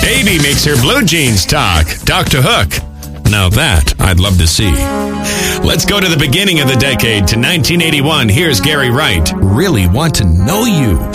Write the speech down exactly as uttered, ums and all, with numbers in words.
Baby makes her blue jeans talk. Doctor Hook. Now that I'd love to see. Let's go to the beginning of the decade to nineteen eighty-one. Here's Gary Wright. Really Want to Know You.